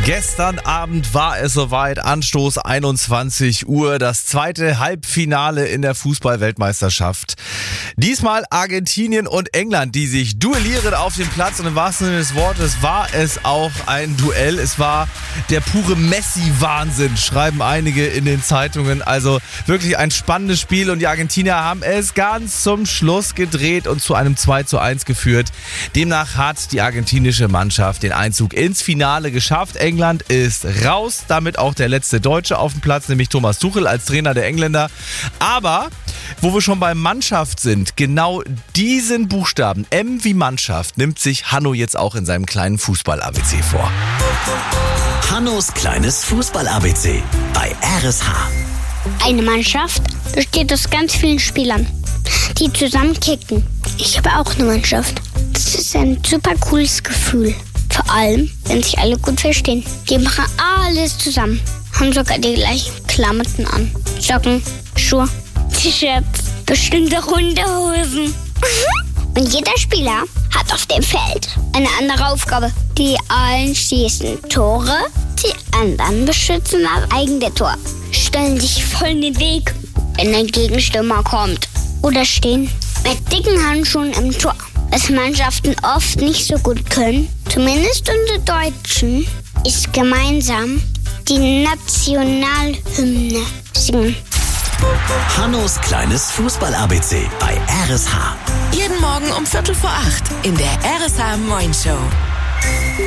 Gestern Abend war es soweit, Anstoß 21 Uhr, das zweite Halbfinale in der Fußball-Weltmeisterschaft. Diesmal Argentinien und England, die sich duellieren auf dem Platz, und im wahrsten Sinne des Wortes war es auch ein Duell. Es war der pure Messi-Wahnsinn, schreiben einige in den Zeitungen. Also wirklich ein spannendes Spiel, und die Argentinier haben es ganz zum Schluss gedreht und zu einem 2:1 geführt. Demnach hat die argentinische Mannschaft den Einzug ins Finale geschafft. England ist raus, damit auch der letzte Deutsche auf dem Platz, nämlich Thomas Tuchel als Trainer der Engländer. Aber wo wir schon bei Mannschaft sind, genau diesen Buchstaben, M wie Mannschaft, nimmt sich Hanno jetzt auch in seinem kleinen Fußball-ABC vor. Hannos kleines Fußball-ABC bei RSH. Eine Mannschaft besteht aus ganz vielen Spielern, die zusammen kicken. Ich habe auch eine Mannschaft. Das ist ein super cooles Gefühl. Vor allem, wenn sich alle gut verstehen. Die machen alles zusammen. Haben sogar die gleichen Klamotten an. Socken, Schuhe, T-Shirts, bestimmte Hundehosen. Und jeder Spieler hat auf dem Feld eine andere Aufgabe. Die einen schießen Tore, die anderen beschützen das eigene Tor. Stellen sich voll in den Weg, wenn ein Gegenstürmer kommt. Oder stehen mit dicken Handschuhen im Tor. Was Mannschaften oft nicht so gut können, zumindest unsere Deutschen, ist gemeinsam die Nationalhymne singen. Hannos kleines Fußball-ABC bei RSH. Jeden Morgen um 7:45 in der RSH Morning Show.